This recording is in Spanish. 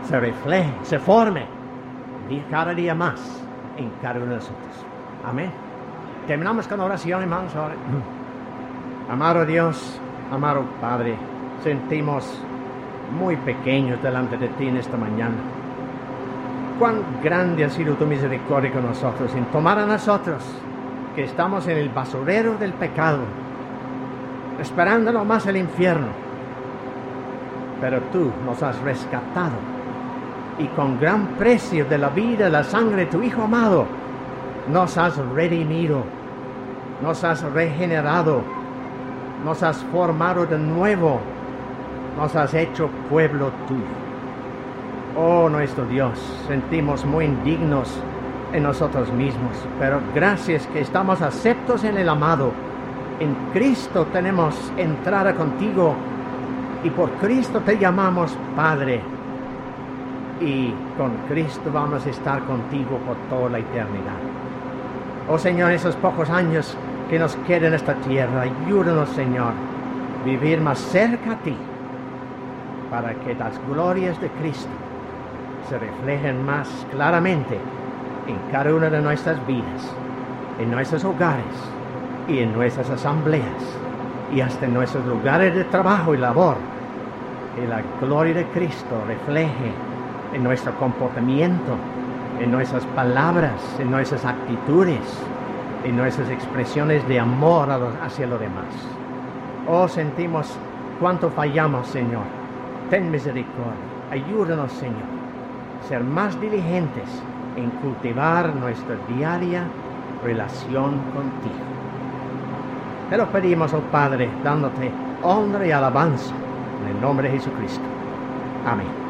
se refleje, se forme cada día más en cada uno de nosotros. Amén. Terminamos con oración, hermanos. Amado Dios, amado Padre, sentimos muy pequeños delante de ti en esta mañana. Cuán grande ha sido tu misericordia con nosotros en tomar a nosotros, que estamos en el basurero del pecado, esperando nomás el infierno. Pero tú nos has rescatado y con gran precio de la vida y la sangre de tu Hijo amado, nos has redimido, nos has regenerado, nos has formado de nuevo, nos has hecho pueblo tuyo. Oh, nuestro Dios, sentimos muy indignos en nosotros mismos, pero gracias que estamos aceptos en el amado. En Cristo tenemos entrada contigo y por Cristo te llamamos Padre. Y con Cristo vamos a estar contigo por toda la eternidad. Oh Señor, esos pocos años que nos quedan en esta tierra, ayúdanos, Señor, a vivir más cerca a ti, para que las glorias de Cristo se reflejen más claramente en cada una de nuestras vidas, en nuestros hogares y en nuestras asambleas y hasta en nuestros lugares de trabajo y labor. Que la gloria de Cristo refleje en nuestro comportamiento, en nuestras palabras, en nuestras actitudes, en nuestras expresiones de amor hacia los demás. Oh, sentimos cuánto fallamos, Señor. Ten misericordia. Ayúdanos, Señor, a ser más diligentes en cultivar nuestra diaria relación contigo. Te lo pedimos, oh Padre, dándote honra y alabanza en el nombre de Jesucristo. Amén.